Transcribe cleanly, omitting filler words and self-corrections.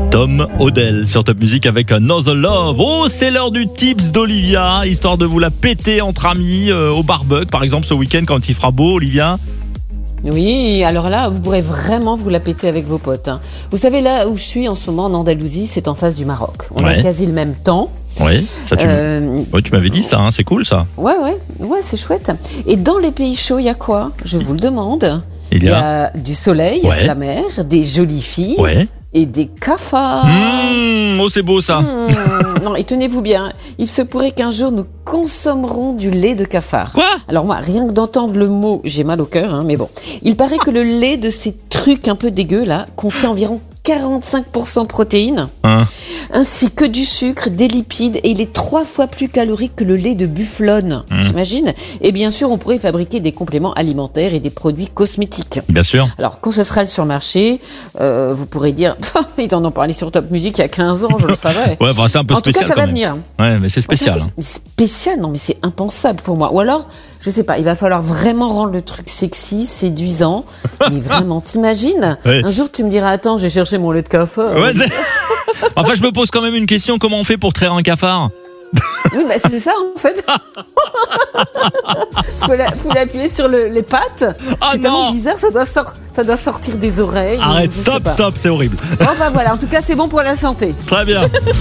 Tom Odell sur Top Music avec Another Love. Oh, c'est l'heure du tips d'Olivia, histoire de vous la péter entre amis au barbecue, par exemple ce week-end quand il fera beau, Olivia. Oui, alors là, vous pourrez vraiment vous la péter avec vos potes. Vous savez, là où je suis en ce moment, en Andalousie, c'est en face du Maroc. On a quasi le même temps. Oui, ça tu m'avais dit ça, hein, c'est cool ça. Ouais, c'est chouette. Et dans les pays chauds, il y a quoi ? Je vous le demande. Il y a du soleil, la mer, des jolies filles et des cafards. Oh, c'est beau ça. Non, et tenez-vous bien, il se pourrait qu'un jour nous consommerons du lait de cafard. Quoi ? Alors moi, rien que d'entendre le mot, j'ai mal au cœur, mais bon. Il paraît que le lait de ces trucs un peu dégueux là contient environ 45% de protéines, ainsi que du sucre, des lipides, et il est 3 fois plus calorique que le lait de bufflonne. T'imagines ? Et bien sûr, on pourrait fabriquer des compléments alimentaires et des produits cosmétiques. Bien sûr. Alors, quand ce sera sur le marché, vous pourrez dire, ils en ont parlé sur Top Music il y a 15 ans, je le savais. Ouais, bah, c'est un peu spécial. En tout cas, ça va venir. Ouais, mais c'est spécial. Mais spécial, non, mais c'est impensable pour moi. Ou alors, je sais pas, il va falloir vraiment rendre le truc sexy, séduisant. Mais vraiment, t'imagines ? Un jour, tu me diras, attends, j'ai cherché mon lait de cafard. Ouais, enfin, je me pose quand même une question, comment on fait pour traire un cafard ? Oui, bah c'est ça en fait. Faut l'appuyer sur les pattes. C'est tellement bizarre, ça doit sortir des oreilles. Arrête, stop, c'est horrible. Enfin voilà, en tout cas c'est bon pour la santé. Très bien.